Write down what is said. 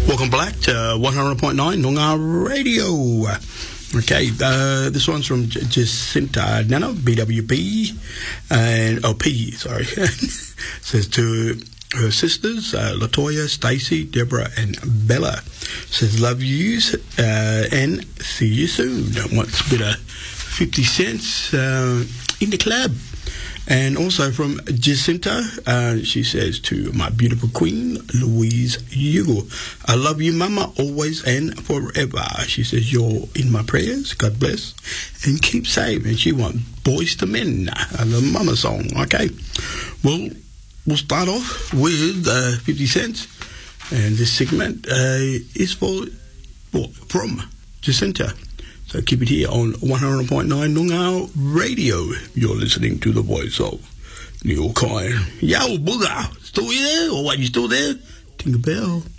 Welcome back to 100.9 Noongar Radio. Okay, this one's from Jacinta Nana, BWP, and P, sorry. Says to her sisters, Latoya, Stacy, Deborah, and Bella. Says, love yous, and see you soon. Wants a bit of 50 cents in the club. And also from Jacinta, she says to my beautiful queen, Louise Hugo, I love you, mama, always and forever. She says, you're in my prayers. God bless. And keep safe. And she wants Boys to Men, the mama song. Okay. Well, we'll start off with 50 cents. And this segment is from Jacinta. So keep it here on 100.9 Noongar Radio. You're listening to the voice of Neil Kine. Yo, Booger, still there? Or what, you still there? Tinkerbell.